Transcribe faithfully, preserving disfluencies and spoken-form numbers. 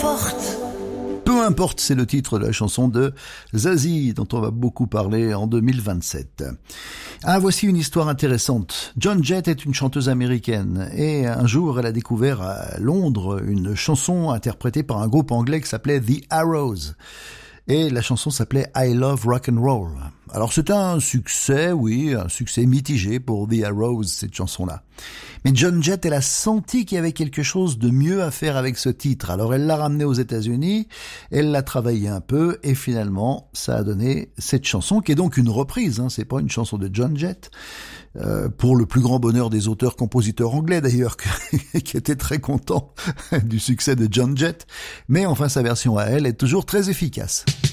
importe. Peu importe, c'est le titre de la chanson de Zazie, dont on va beaucoup parler en deux mille vingt-sept. Ah, voici une histoire intéressante. Joan Jett est une chanteuse américaine, et un jour, elle a découvert à Londres une chanson interprétée par un groupe anglais qui s'appelait The Arrows. Et la chanson s'appelait I Love Rock and Roll. Alors c'est un succès, oui, un succès mitigé pour The Arrows, cette chanson-là. Mais Joan Jett, elle a senti qu'il y avait quelque chose de mieux à faire avec ce titre. Alors elle l'a ramené aux États-Unis, elle l'a travaillé un peu, et finalement, ça a donné cette chanson, qui est donc une reprise, hein, c'est pas une chanson de Joan Jett. Euh, pour le plus grand bonheur des auteurs-compositeurs anglais d'ailleurs, qui étaient très contents du succès de Joan Jett. Mais enfin, sa version à elle est toujours très efficace.